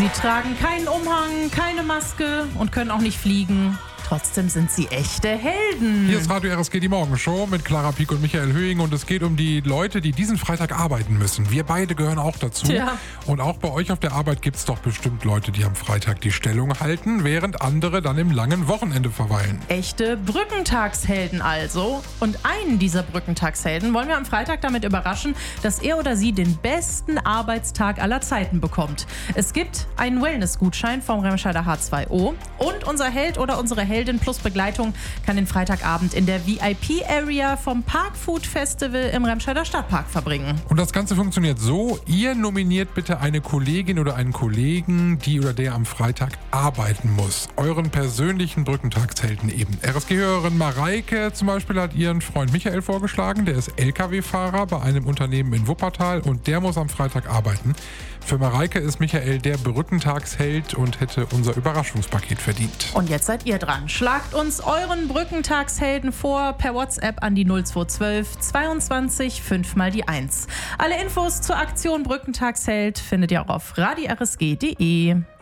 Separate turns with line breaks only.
Sie tragen keinen Umhang, keine Maske und können auch nicht fliegen. Trotzdem sind sie echte Helden.
Hier ist Radio RSG, die Morgenshow mit Clara Pieck und Michael Höhing. Und es geht um die Leute, die diesen Freitag arbeiten müssen. Wir beide gehören auch dazu.
Tja.
Und auch bei euch auf der Arbeit gibt es doch bestimmt Leute, die am Freitag die Stellung halten, während andere dann im langen Wochenende verweilen.
Echte Brückentagshelden also. Und einen dieser Brückentagshelden wollen wir am Freitag damit überraschen, dass er oder sie den besten Arbeitstag aller Zeiten bekommt. Es gibt einen Wellness-Gutschein vom Remscheider H2O und unser Held oder unsere Heldin plus Begleitung kann den Freitagabend in der VIP-Area vom Parkfood Festival im Remscheider Stadtpark verbringen.
Und das Ganze funktioniert so: Ihr nominiert bitte eine Kollegin oder einen Kollegen, die oder der am Freitag arbeiten muss. Euren persönlichen Brückentagshelden eben. RSG-Hörerin Mareike zum Beispiel hat ihren Freund Michael vorgeschlagen. Der ist LKW-Fahrer bei einem Unternehmen in Wuppertal und der muss am Freitag arbeiten. Für Mareike ist Michael der Brückentagsheld und hätte unser Überraschungspaket verdient.
Und jetzt seid ihr dran. Schlagt uns euren Brückentagshelden vor per WhatsApp an die 0212 22 5 mal die 1. Alle Infos zur Aktion Brückentagsheld findet ihr auch auf radiorsg.de.